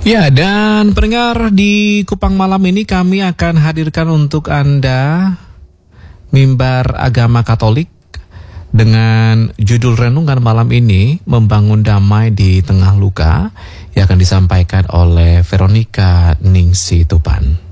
Ya, dan pendengar di Kupang Malam ini kami akan hadirkan untuk Anda mimbar agama Katolik dengan judul renungan malam ini, Membangun Damai di Tengah Luka, yang akan disampaikan oleh Veronica Ningsi Tupan.